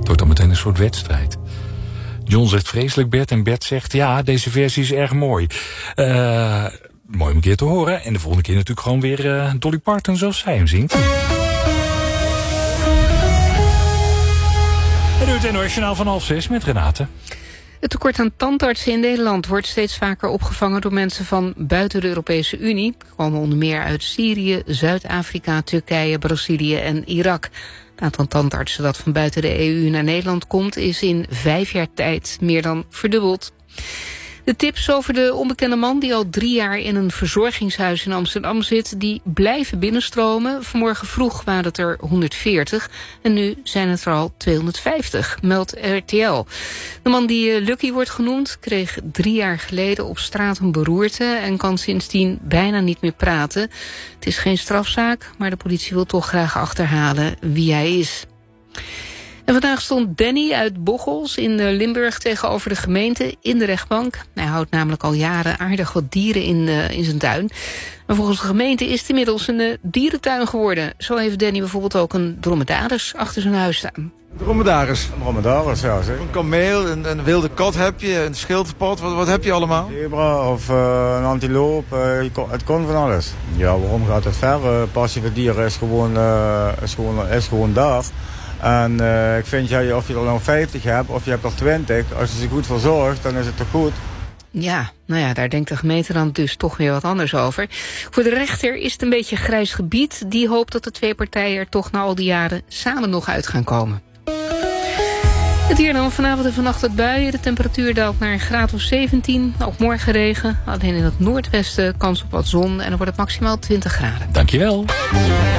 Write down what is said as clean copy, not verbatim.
wordt dan meteen een soort wedstrijd. John zegt vreselijk Bert en Bert zegt ja, deze versie is erg mooi. Mooi om een keer te horen. En de volgende keer natuurlijk gewoon weer Dolly Parton zoals zij hem zingt. En nu het internationaal van 5:30 met Renate. Het tekort aan tandartsen in Nederland wordt steeds vaker opgevangen door mensen van buiten de Europese Unie. Die komen onder meer uit Syrië, Zuid-Afrika, Turkije, Brazilië en Irak. Het aantal tandartsen dat van buiten de EU naar Nederland komt is in 5 jaar tijd meer dan verdubbeld. De tips over de onbekende man die al 3 jaar in een verzorgingshuis in Amsterdam zit, die blijven binnenstromen. Vanmorgen vroeg waren het er 140 en nu zijn het er al 250, meldt RTL. De man die Lucky wordt genoemd kreeg 3 jaar geleden op straat een beroerte en kan sindsdien bijna niet meer praten. Het is geen strafzaak, maar de politie wil toch graag achterhalen wie hij is. En vandaag stond Danny uit Bocholt in Limburg tegenover de gemeente in de rechtbank. Hij houdt namelijk al jaren aardig wat dieren in zijn tuin. Maar volgens de gemeente is het inmiddels een dierentuin geworden. Zo heeft Danny bijvoorbeeld ook een dromedaris achter zijn huis staan. Dromedaris? Een dromedaris, ja zeker. Een kameel, een wilde kat heb je, een schildpad, wat heb je allemaal? Een zebra of een antiloop, het kon van alles. Ja, waarom gaat het ver? Passie voor dieren is gewoon daar. En ik vind, ja, of je er nou 50 hebt of je hebt er 20, als je ze goed verzorgt, dan is het toch goed. Ja, nou ja, daar denkt de gemeente dan dus toch weer wat anders over. Voor de rechter is het een beetje grijs gebied. Die hoopt dat de 2 partijen er toch na al die jaren samen nog uit gaan komen. Het hier dan vanavond en vannacht wat buien. De temperatuur daalt naar een graad of 17. Ook morgen regen. Alleen in het noordwesten kans op wat zon. En dan wordt het maximaal 20 graden. Dankjewel.